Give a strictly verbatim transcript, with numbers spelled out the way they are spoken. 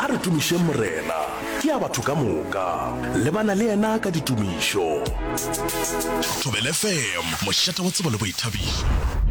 re tumiše morena ke ya batho ka moka lebana le yena ka ditumišo. Thobela F M mošate wa tsebo le boithabišo.